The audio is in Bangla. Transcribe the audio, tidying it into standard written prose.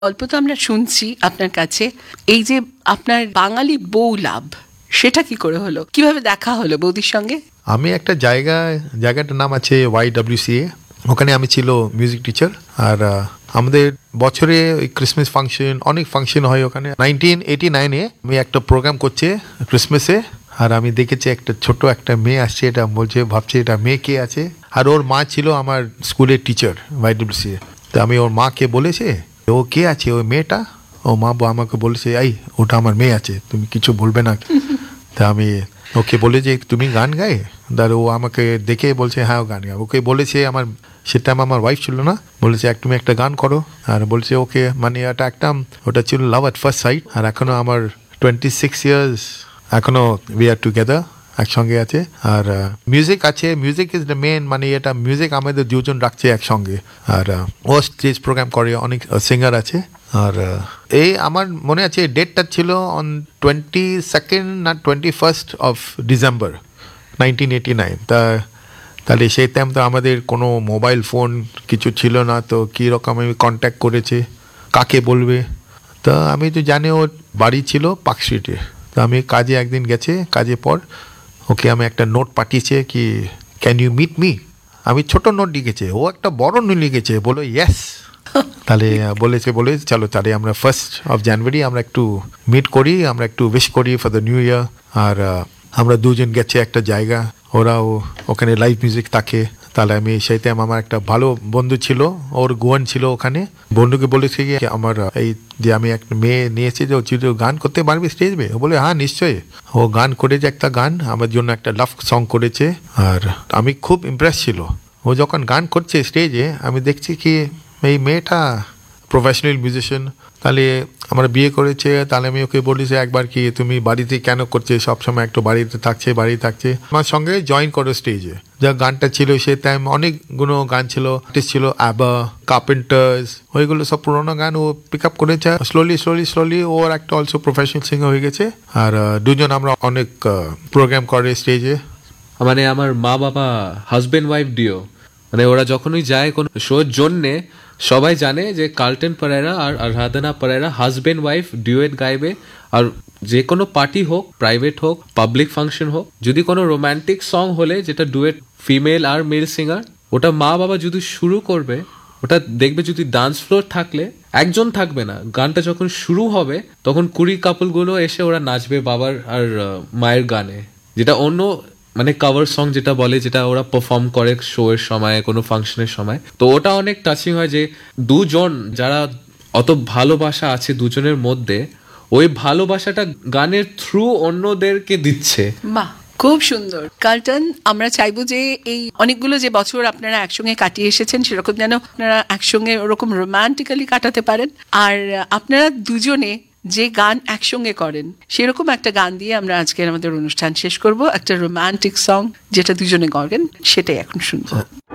অল্প তো আমরা শুনছি আপনার কাছে, এই যে আপনার বাঙালি বউ লাভ, সেটা কি করে হলো, কিভাবে দেখা হলো বৌদির সঙ্গে? আমি একটা জায়গাটার নাম আছে YWCA, ওখানে আমি ছিল মিউজিক টিচার। আর আমাদের বছরে ওই ক্রিসমাস ফাংশন, অনেক ফাংশন হয় ওখানে। 1989-এ আমি একটা প্রোগ্রাম করছে ক্রিসমাসে, আর আমি দেখেছি একটা ছোট একটা মেয়ে আসছে, এটা বলছে, ভাবছে এটা মেয়ে কে আছে। আর ওর মা ছিল আমার স্কুলের টিচার YWCA। তো আমি ওর মাকে বলেছে ও কে আছে ওই মেয়েটা, ও মা আমাকে বলেছে এই ওটা আমার মেয়ে আছে, তুমি কিছু বলবে না। তা আমি ওকে বলে যে তুমি গান গায়ে, তার ও আমাকে দেখে বলছে হ্যাঁ ও গান গায়। ওকে বলেছে আমার সেটা আমার ওয়াইফ ছিল না, বলেছে তুমি একটা গান করো। আর বলছে ওকে, মানে ওটা ছিল লাভ এট ফার্স্ট সাইট। আর এখনো আমার 26 ইয়ার্স, এখনো উই আর টুগেদার, একসঙ্গে আছে। আর মিউজিক আছে, মিউজিক ইজ দ্য মেন, মানে এটা মিউজিক আমাদের দুজন রাখছে একসঙ্গে। আর ও স্টেজ প্রোগ্রাম করে, অনেক সিঙ্গার আছে। আর এই আমার মনে আছে ডেটটা ছিল অন 22nd না 21st অফ ডিসেম্বর 1989। তাহলে সেই টাইম তো আমাদের কোনো মোবাইল ফোন কিছু ছিল না, তো কীরকম আমি কন্ট্যাক্ট করেছে, কাকে বলবে। তা আমি তো জানি ওর বাড়ি ছিল পার্ক স্ট্রিটে। তো আমি কাজে একদিন গেছে, কাজে পর ওকে আমি একটা নোট পাঠিয়েছে কি ক্যান ইউ মিট মি। আমি ছোট নোট লিখেছে, ও একটা বড় নোট লিখেছে, বলো ইয়েস। তাহলে বলে চলো তাহলে আমরা 1st অফ জানুয়ারি আমরা একটু মিট করি, আমরা একটু উইশ করি ফর দ্য নিউ ইয়ার। আর আমরা দুজন গেছে একটা জায়গা, ওরাও ওখানে লাইভ মিউজিক থাকে। তাহলে আমি সেই টাইম আমার একটা ভালো বন্ধু ছিল, ওর গোয়ান ছিল ওখানে, বন্ধুকে বলেছি কি আমার এই যে আমি একটা মেয়ে নিয়েছি যে ও গান করতে পারবি স্টেজে। ও বলে হ্যাঁ নিশ্চয়ই। ও গান করেছে, একটা গান আমার জন্য একটা লাভ সং করেছে। আর আমি খুব ইমপ্রেস ছিল, ও যখন গান করছে স্টেজে, আমি দেখছি কি এই মেয়েটা প্রফেশনাল মিউজিশিয়ান। তাহলে আমরা বিয়ে করেছে। তাহলে আমি ওকে বলেছি একবার কি তুমি বাড়িতে কেন করছে, সবসময় একটু বাড়িতে থাকছে আমার সঙ্গে জয়েন করো স্টেজে। যা গানটা ছিল সে টাইম অনেকগুলো গান ছিল, আর্টিস্ট ছিল আবা, কার্পেন্টার্স, ওইগুলো সব পুরোনো গান ও পিক আপ করেছে। স্লোলি ওর একটা অলসো প্রফেশনাল সিঙ্গার হয়ে গেছে। আর দুজন আমরা অনেক প্রোগ্রাম করে স্টেজে। মানে আমার মা বাবা হাজবেন্ড ওয়াইফ ডিও, মানে ওরা যখনই যায় কোনো শোর জন্যে, সবাই জানে যে কার্লটন পারেরা আর আরাধনা পারেরা হাজবেন্ড ওয়াইফ ডিওয়েট গাইবে। আর যে কোনো পার্টি হোক, প্রাইভেট হোক, পাবলিক ফাংশন হোক, যদি কোনো রোম্যান্টিক সং হলে যেটা ডুয়েট ফিমেল আর মেল সিঙ্গার, ওটা মা বাবা যদি শুরু করবে, ওটা দেখবে যদি ডান্স ফ্লোর থাকলে একজন থাকবে না, গানটা যখন শুরু হবে তখন 20 কাপলগুলো এসে ওরা নাচবে বাবার আর মায়ের গানে, যেটা অন্য মানে কভার সং যেটা বলে, যেটা ওরা পারফর্ম করে শো এর সময়, কোনো ফাংশনের সময়। তো ওটা অনেক টাচিং হয় যে দুজন যারা অত ভালোবাসা আছে দুজনের মধ্যে, ওই ভালোবাসাটা গানের থ্রু অন্যদেরকে দিচ্ছে। বাহ, খুব সুন্দর। কার্লটন, আমরা চাইবো যে এই অনেকগুলো যে বছর আপনারা একসঙ্গে কাটিয়ে এসেছেন, সেরকম যেন আপনারা একসঙ্গে ওরকম রোমান্টিক্যালি কাটাতে পারেন। আর আপনারা দুজনে যে গান একসঙ্গে করেন, সেরকম একটা গান দিয়ে আমরা আজকের আমাদের অনুষ্ঠান শেষ করব। একটা রোমান্টিক সং যেটা দুজনে গান, সেটাই এখন শুনবো।